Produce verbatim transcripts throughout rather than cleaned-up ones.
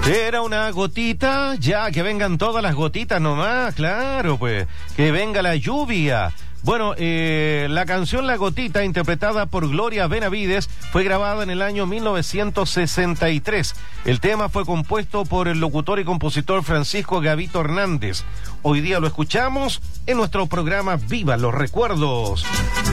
Era una gotita, ya, que vengan todas las gotitas nomás, claro, pues, que venga la lluvia. Bueno, eh, la canción La Gotita, interpretada por Gloria Benavides, fue grabada en el año mil novecientos sesenta y tres. El tema fue compuesto por el locutor y compositor Francisco Gavito Hernández. Hoy día lo escuchamos en nuestro programa Viva los Recuerdos.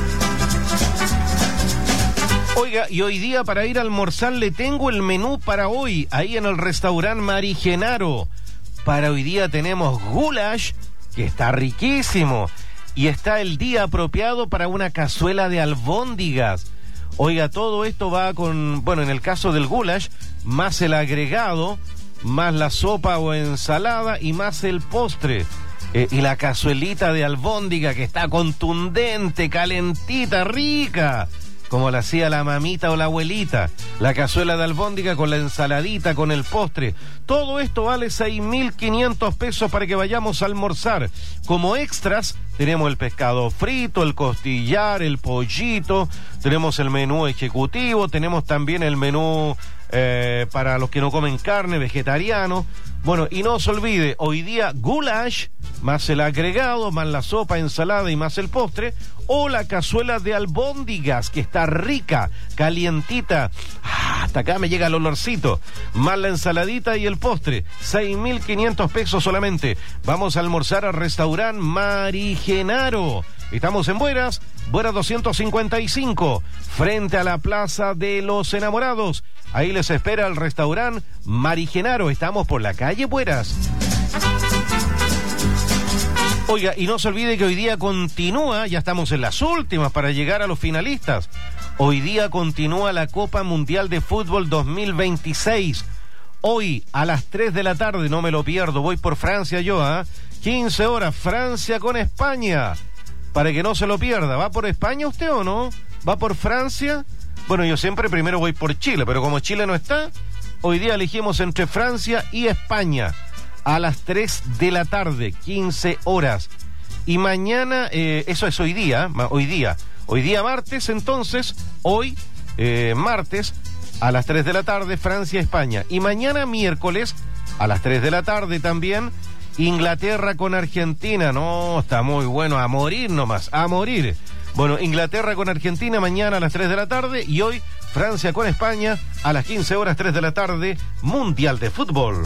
Oiga, y hoy día para ir a almorzar le tengo el menú para hoy, ahí en el restaurante Mari Genaro. Para hoy día tenemos goulash, que está riquísimo. Y está el día apropiado para una cazuela de albóndigas. Oiga, todo esto va con, bueno, en el caso del goulash, más el agregado, más la sopa o ensalada y más el postre. Eh, y la cazuelita de albóndiga que está contundente, calentita, rica, como la hacía la mamita o la abuelita. La cazuela de albóndiga con la ensaladita, con el postre. Todo esto vale seis mil quinientos pesos para que vayamos a almorzar. Como extras, tenemos el pescado frito, el costillar, el pollito. Tenemos el menú ejecutivo. Tenemos también el menú eh, para los que no comen carne, vegetariano. Bueno, y no se olvide, hoy día goulash, más el agregado, más la sopa, ensalada y más el postre, o la cazuela de albóndigas, que está rica, calientita, ah, hasta acá me llega el olorcito, más la ensaladita y el postre, seis mil quinientos pesos solamente. Vamos a almorzar al restaurante Mari Genaro. Estamos en Bueras, Bueras doscientos cincuenta y cinco, frente a la Plaza de los Enamorados. Ahí les espera el restaurante Mari Genaro. Estamos por la calle Bueras. Oiga, y no se olvide que hoy día continúa, ya estamos en las últimas para llegar a los finalistas. Hoy día continúa la Copa Mundial de Fútbol dos mil veintiséis. Hoy a las tres de la tarde, no me lo pierdo, voy por Francia yo, ¿ah? ¿eh? quince horas, Francia con España. Para que no se lo pierda. ¿Va por España usted o no? ¿Va por Francia? Bueno, yo siempre primero voy por Chile, pero como Chile no está, hoy día elegimos entre Francia y España a las tres de la tarde, quince horas. Y mañana, eh, eso es hoy día, hoy día, hoy día martes, entonces, hoy eh, martes a las tres de la tarde, Francia-España. Y mañana miércoles a las tres de la tarde también, Inglaterra con Argentina. No, está muy bueno, a morir nomás, a morir. Bueno, Inglaterra con Argentina mañana a las tres de la tarde y hoy Francia con España a las quince horas, tres de la tarde, Mundial de Fútbol.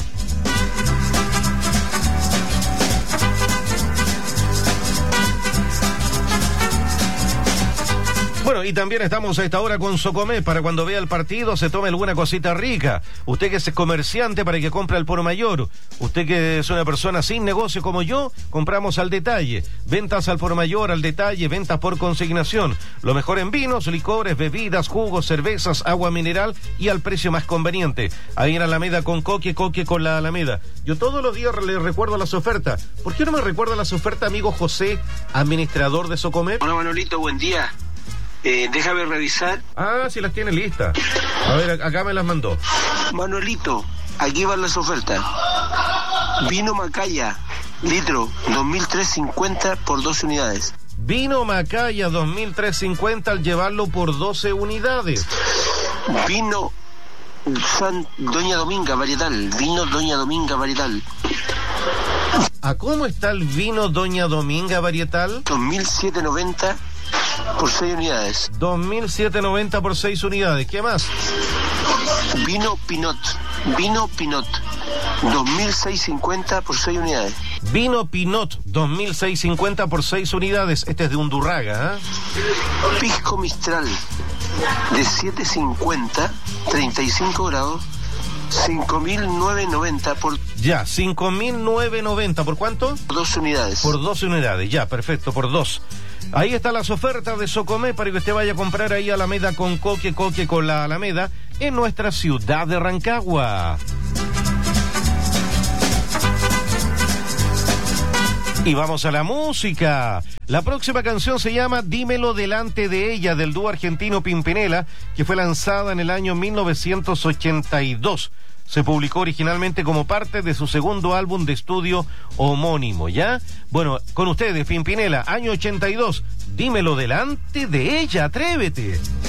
Bueno, y también estamos a esta hora con Socomé, para cuando vea el partido se tome alguna cosita rica. Usted que es comerciante, para que compre al por mayor. Usted que es una persona sin negocio como yo, compramos al detalle. Ventas al por mayor, al detalle, ventas por consignación. Lo mejor en vinos, licores, bebidas, jugos, cervezas, agua mineral y al precio más conveniente. Ahí en Alameda con Coque, Coque con la Alameda. Yo todos los días le recuerdo las ofertas. ¿Por qué no me recuerda las ofertas, amigo José, administrador de Socomé? Hola, Manolito, buen día. Eh, déjame revisar. Ah, sí las tiene listas. A ver, acá me las mandó. Manuelito, aquí van las ofertas. Vino Macaya, litro, dos mil trescientos cincuenta por doce unidades. Vino Macaya, dos mil trescientos cincuenta al llevarlo por doce unidades. Vino San Doña Dominga varietal, vino Doña Dominga varietal. ¿A cómo está el vino Doña Dominga varietal? dos mil setecientos noventa por seis unidades. dos mil setecientos noventa por seis unidades. ¿Qué más? Vino Pinot. Vino Pinot. dos mil seiscientos cincuenta por seis unidades. Vino Pinot. dos mil seiscientos cincuenta por seis unidades. Este es de Undurraga, ¿eh? Pisco Mistral. De siete cincuenta, treinta y cinco grados. cinco mil novecientos noventa por... Ya, cinco mil novecientos noventa. ¿Por cuánto? Por dos unidades. Por dos unidades. Ya, perfecto, por dos. Ahí están las ofertas de Socomé para que usted vaya a comprar ahí a Alameda con Coque, Coque con la Alameda en nuestra ciudad de Rancagua. Y vamos a la música. La próxima canción se llama Dímelo delante de ella, del dúo argentino Pimpinela, que fue lanzada en el año mil novecientos ochenta y dos. Se publicó originalmente como parte de su segundo álbum de estudio homónimo, ¿ya? Bueno, con ustedes, Pimpinela, año ochenta y dos. Dímelo delante de ella, atrévete.